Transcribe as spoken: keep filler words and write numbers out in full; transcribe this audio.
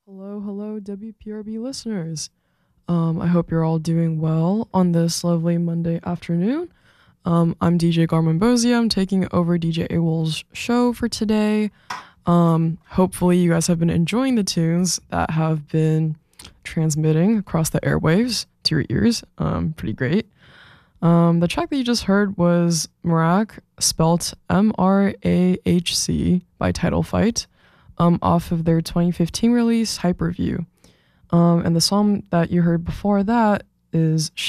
Hello, hello, W P R B listeners. Um, I hope you're all doing well on this lovely Monday afternoon. Um, I'm D J Garmin Bozier. I'm taking over D J AWOL's show for today. Um, hopefully you guys have been enjoying the tunes that have been transmitting across the airwaves to your ears. Um, pretty great. Um, the track that you just heard was Marach, spelt M R A H C, by Title Fight, um, off of their twenty fifteen release, Hyperview. Um, and the song that you heard before that is